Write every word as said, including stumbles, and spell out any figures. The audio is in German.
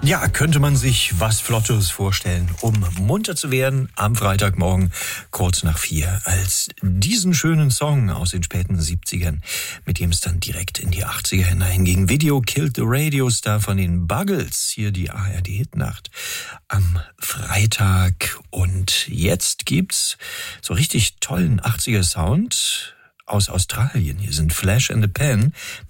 Ja, könnte man sich was Flottes vorstellen, um munter zu werden am Freitagmorgen kurz nach vier, als diesen schönen Song aus den späten siebzigern, mit dem es dann direkt in die achtziger hineinging. Video Killed the Radio Star von den Buggles, hier die A R D-Hitnacht am Freitag. Und jetzt gibt's so richtig tollen achtziger Sound aus Australien. Hier sind Flash and the Pan